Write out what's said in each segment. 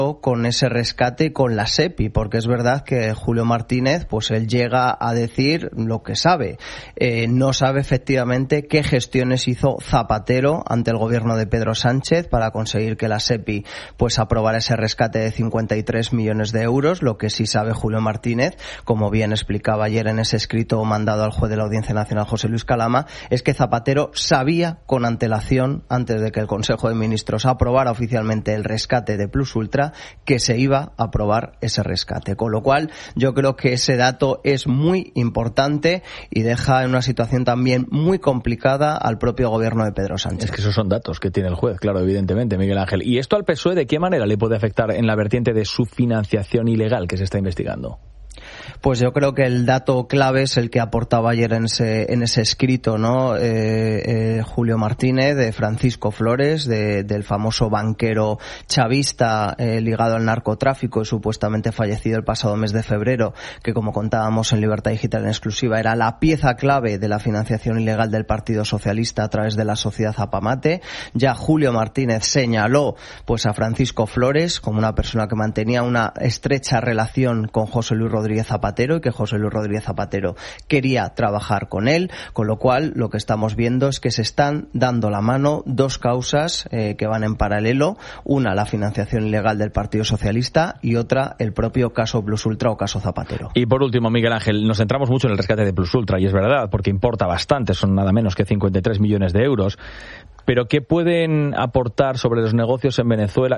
con ese rescate con la SEPI, porque es verdad que Julio Martínez, pues él llega a decir lo que sabe. No sabe efectivamente qué gestiones hizo Zapatero ante el gobierno de Pedro Sánchez para conseguir que la SEPI pues aprobara ese rescate de 53 millones de euros. Lo que sí sabe Julio Martínez, como bien explicaba ayer en ese escrito mandado al juez de la Audiencia Nacional, José Luis Calama, es que Zapatero sabía con antelación, antes de que el Consejo de Ministros aprobara oficialmente el rescate de Plus Ultra, que se iba a aprobar ese rescate. Con lo cual, yo creo que ese dato es muy importante y deja en una situación también muy complicada al propio gobierno de Pedro Sánchez. Es que esos son datos que tiene el juez, claro, evidentemente, Miguel Ángel. ¿Y esto al PSOE de qué manera le puede afectar en la vertiente de su financiación ilegal que se está investigando? Pues yo creo que el dato clave es el que aportaba ayer en ese escrito, ¿no? Julio Martínez, de Francisco Flores, del famoso banquero chavista ligado al narcotráfico y supuestamente fallecido el pasado mes de febrero, que como contábamos en Libertad Digital en exclusiva era la pieza clave de la financiación ilegal del Partido Socialista a través de la sociedad Zapamate. Ya Julio Martínez señaló pues a Francisco Flores como una persona que mantenía una estrecha relación con José Luis Rodríguez Zapatero y que José Luis Rodríguez Zapatero quería trabajar con él, con lo cual lo que estamos viendo es que se están dando la mano dos causas que van en paralelo, una la financiación ilegal del Partido Socialista y otra el propio caso Plus Ultra o caso Zapatero. Y por último, Miguel Ángel, nos centramos mucho en el rescate de Plus Ultra y es verdad, porque importa bastante, son nada menos que 53 millones de euros. Pero ¿qué pueden aportar sobre los negocios en Venezuela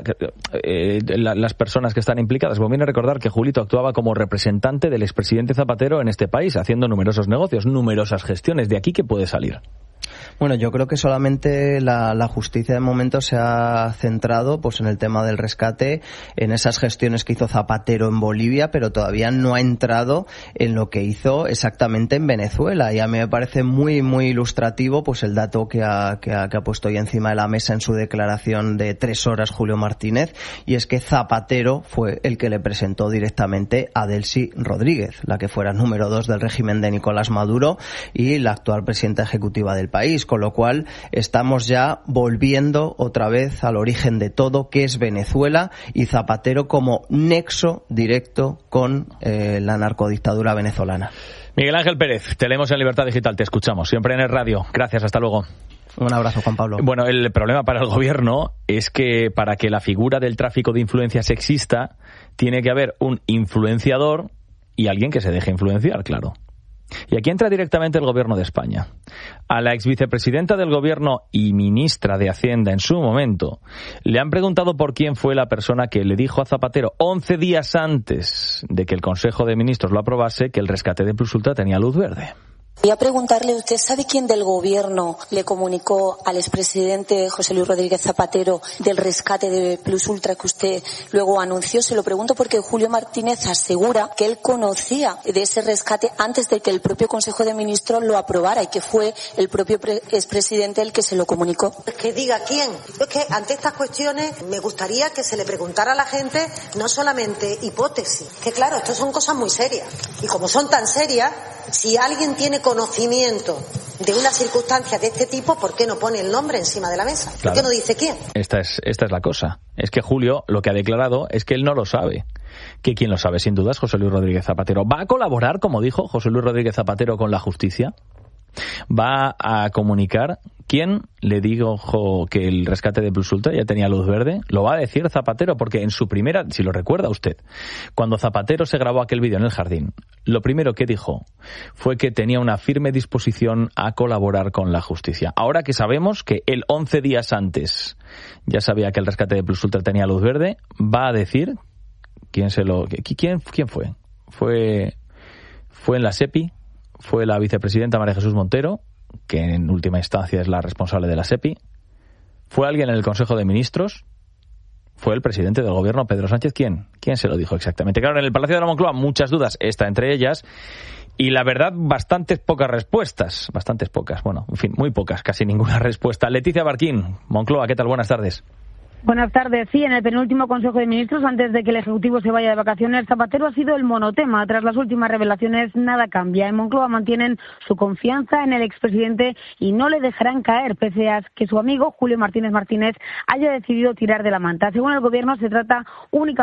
las personas que están implicadas? Conviene recordar que Julito actuaba como representante del expresidente Zapatero en este país, haciendo numerosos negocios, numerosas gestiones. ¿De aquí qué puede salir? Bueno, yo creo que solamente la justicia de momento se ha centrado pues en el tema del rescate, en esas gestiones que hizo Zapatero en Bolivia, pero todavía no ha entrado en lo que hizo exactamente en Venezuela. Y a mí me parece muy muy ilustrativo pues el dato que ha puesto hoy encima de la mesa en su declaración de 3 horas Julio Martínez, y es que Zapatero fue el que le presentó directamente a Delcy Rodríguez, la que fuera número 2 del régimen de Nicolás Maduro y la actual presidenta ejecutiva del país, con lo cual estamos ya volviendo otra vez al origen de todo, que es Venezuela, y Zapatero como nexo directo con la narcodictadura venezolana. Miguel Ángel Pérez, te leemos en Libertad Digital, te escuchamos siempre en el radio. Gracias, hasta luego. Un abrazo, Juan Pablo. Bueno, el problema para el gobierno es que para que la figura del tráfico de influencias exista, tiene que haber un influenciador y alguien que se deje influenciar, claro. Y aquí entra directamente el gobierno de España. A la exvicepresidenta del gobierno y ministra de Hacienda en su momento le han preguntado por quién fue la persona que le dijo a Zapatero 11 días antes de que el Consejo de Ministros lo aprobase que el rescate de Plus Ultra tenía luz verde. Quería preguntarle, ¿usted sabe quién del gobierno le comunicó al expresidente José Luis Rodríguez Zapatero del rescate de Plus Ultra que usted luego anunció? Se lo pregunto porque Julio Martínez asegura que él conocía de ese rescate antes de que el propio Consejo de Ministros lo aprobara y que fue el propio expresidente el que se lo comunicó. Que diga quién. Es que ante estas cuestiones me gustaría que se le preguntara a la gente no solamente hipótesis, que claro, esto son cosas muy serias. Y como son tan serias, si alguien tiene conocimiento de una circunstancia de este tipo, ¿por qué no pone el nombre encima de la mesa? ¿Por Claro. qué no dice quién? Esta es la cosa. Es que Julio lo que ha declarado es que él no lo sabe. Que quien lo sabe sin duda es José Luis Rodríguez Zapatero. ¿Va a colaborar, como dijo José Luis Rodríguez Zapatero, con la justicia? ¿Va a comunicar quién le dijo que el rescate de Plus Ultra ya tenía luz verde? Lo va a decir Zapatero, porque en su primera, si lo recuerda usted, cuando Zapatero se grabó aquel vídeo en el jardín, lo primero que dijo fue que tenía una firme disposición a colaborar con la justicia. Ahora que sabemos que él 11 días antes ya sabía que el rescate de Plus Ultra tenía luz verde, va a decir quién fue. Fue en la SEPI, fue la vicepresidenta María Jesús Montero, que en última instancia es la responsable de la SEPI. ¿Fue alguien en el Consejo de Ministros? ¿Fue el presidente del gobierno, Pedro Sánchez? ¿Quién se lo dijo exactamente? Claro, en el Palacio de la Moncloa muchas dudas, esta entre ellas, y la verdad, bastantes pocas respuestas. Bueno, en fin, muy pocas, casi ninguna respuesta. Leticia Barquín, Moncloa, ¿qué tal? Buenas tardes. Buenas tardes. Sí, en el penúltimo Consejo de Ministros, antes de que el Ejecutivo se vaya de vacaciones, Zapatero ha sido el monotema. Tras las últimas revelaciones, nada cambia. En Moncloa mantienen su confianza en el expresidente y no le dejarán caer, pese a que su amigo Julio Martínez haya decidido tirar de la manta. Según el Gobierno, se trata únicamente